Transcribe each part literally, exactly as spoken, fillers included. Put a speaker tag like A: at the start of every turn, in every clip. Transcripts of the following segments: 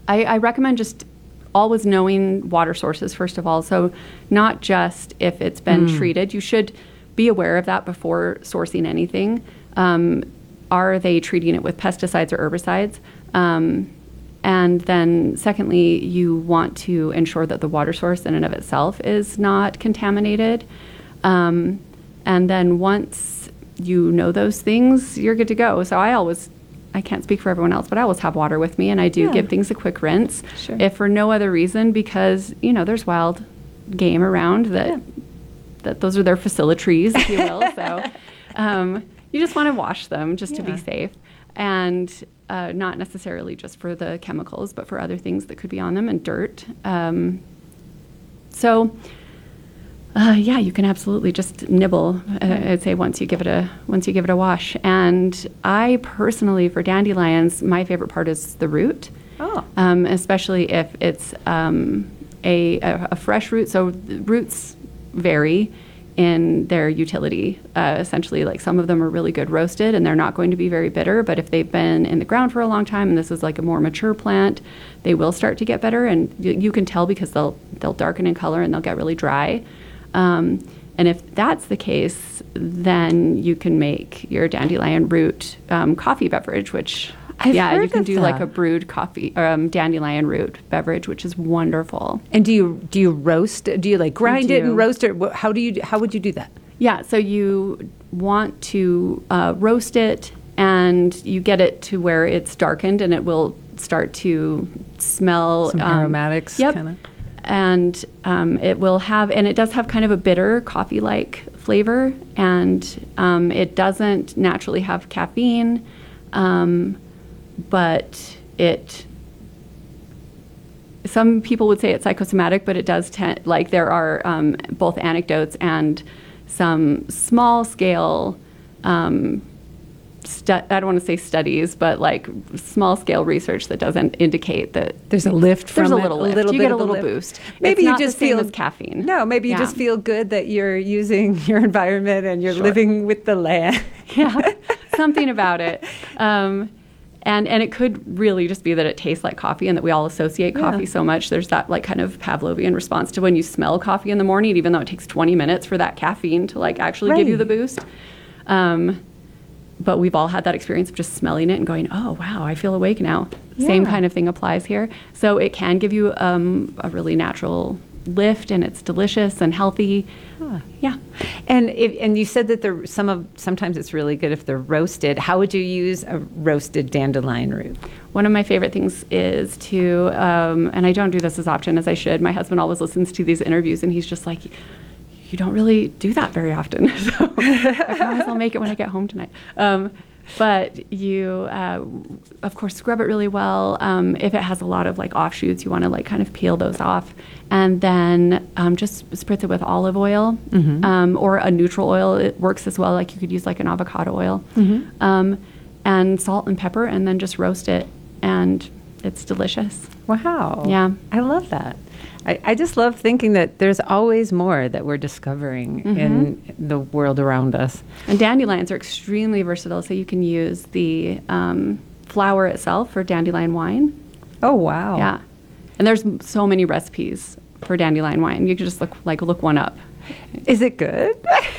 A: I, I recommend just always knowing water sources, first of all. So not just if it's been mm. treated. You should be aware of that before sourcing anything. Um, are they treating it with pesticides or herbicides? Um, and then secondly, you want to ensure that the water source in and of itself is not contaminated. Um, and then once you know those things, you're good to go. So I always, I can't speak for everyone else, but I always have water with me, and I do yeah. give things a quick rinse.
B: Sure.
A: If for no other reason, because, you know, there's wild game around that, yeah. that those are their facilities, if you will. So um, you just want to wash them just yeah. to be safe. And uh, not necessarily just for the chemicals, but for other things that could be on them, and dirt. Um, so... Uh, yeah, you can absolutely just nibble. Uh, I'd say once you give it a once you give it a wash. And I personally, for dandelions, my favorite part is the root.
B: Oh.
A: Um, especially if it's um, a, a a fresh root. So the roots vary in their utility. Uh, essentially, like some of them are really good roasted, and they're not going to be very bitter. But if they've been in the ground for a long time, and this is like a more mature plant, they will start to get better. And you, you can tell because they'll they'll darken in color and they'll get really dry. Um, and if that's the case, then you can make your dandelion root um, coffee beverage, which,
B: I've
A: yeah,
B: heard
A: you can
B: of
A: do
B: that.
A: like a brewed coffee, um, dandelion root beverage, which is wonderful.
B: And do you do you roast? Do you like grind it
A: do.
B: and roast it? Wh- How do you how would you do that?
A: Yeah, so you want to uh, roast it, and you get it to where it's darkened, and it will start to smell.
B: Some
A: um,
B: aromatics,
A: yep.
B: kind of.
A: And um, it will have, and it does have kind of a bitter coffee-like flavor, and um, it doesn't naturally have caffeine, um, but it, some people would say it's psychosomatic, but it does tend, like there are um, both anecdotes and some small-scale um, Stu- I don't want to say studies, but like small-scale research that doesn't indicate that
B: there's a lift from
A: there's a
B: it,
A: little
B: a
A: lift.
B: little
A: you
B: bit
A: get a
B: of a
A: little
B: lift.
A: boost.
B: Maybe
A: it's
B: you
A: not
B: just
A: the same
B: feel
A: as caffeine.
B: No, maybe you
A: yeah.
B: just feel good that you're using your environment and you're
A: Sure.
B: living with the land.
A: Yeah, something about it. Um, and and it could really just be that it tastes like coffee, and that we all associate coffee
B: Yeah.
A: so much. There's that like kind of Pavlovian response to when you smell coffee in the morning, even though it takes twenty minutes for that caffeine to like actually
B: Right.
A: give you the boost. Um, But we've all had that experience of just smelling it and going, oh, wow, I feel awake now.
B: Yeah.
A: Same kind of thing applies here. So it can give you um, a really natural lift, and it's delicious and healthy.
B: Huh.
A: Yeah.
B: And if, and you said that they're some of sometimes it's really good if they're roasted. How would you use a roasted dandelion root?
A: One of my favorite things is to, um, and I don't do this as often as I should. My husband always listens to these interviews, and he's just like, you don't really do that very often. So I promise I'll make it when I get home tonight. Um, but you, uh, of course, scrub it really well. Um, if it has a lot of like offshoots, you want to like kind of peel those off, and then um, just spritz it with olive oil
B: Mm-hmm.
A: um, or a neutral oil. It works as well. Like you could use like an avocado oil,
B: Mm-hmm.
A: um, and salt and pepper, and then just roast it, and it's delicious.
B: Wow.
A: Yeah.
B: I love that. I, I just love thinking that there's always more that we're discovering
A: Mm-hmm.
B: in the world around us.
A: And dandelions are extremely versatile, so you can use the um, flower itself for dandelion wine.
B: Oh, wow.
A: Yeah, and there's m- so many recipes for dandelion wine. You can just look like look one up.
B: Is it good?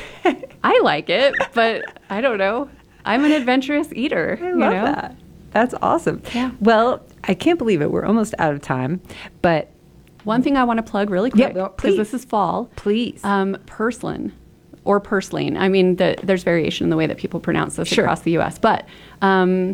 A: I like it, but I don't know. I'm an adventurous eater.
B: I
A: you
B: love
A: know?
B: that. That's awesome.
A: Yeah.
B: Well, I can't believe it. We're almost out of time, but
A: One thing I want to plug really
B: Yeah,
A: quick,
B: well,
A: because
B: please.
A: this is fall.
B: please.
A: Um, purslane or purslane. I mean, the, there's variation in the way that people pronounce this
B: Sure.
A: across the U S, but um,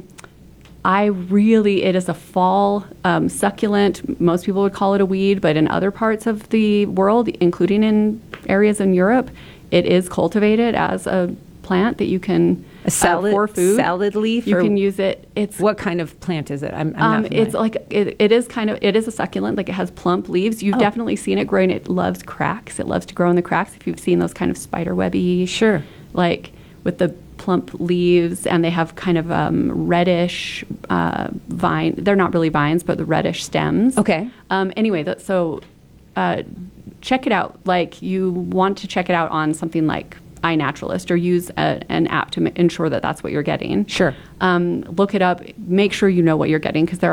A: I really, it is a fall um, succulent. Most people would call it a weed, but in other parts of the world, including in areas in Europe, it is cultivated as a plant that you can
B: A salad,
A: uh, for food.
B: salad leaf?
A: You
B: or
A: can use it. It's
B: What kind of plant is it? I'm, I'm
A: um,
B: not
A: it's
B: familiar.
A: like it, it is kind of it is a succulent. Like it has plump leaves. You've
B: Oh.
A: definitely seen it growing. It loves cracks. It loves to grow in the cracks. If you've seen those kind of spider webby,
B: Sure.
A: like with the plump leaves, and they have kind of um, reddish uh, vine. They're not really vines, but the reddish stems.
B: Okay.
A: Um, anyway, that, so uh, check it out. Like you want to check it out on something like iNaturalist, or use a, an app to m- ensure that that's what you're getting.
B: Sure.
A: Um, look it up. Make sure you know what you're getting, because there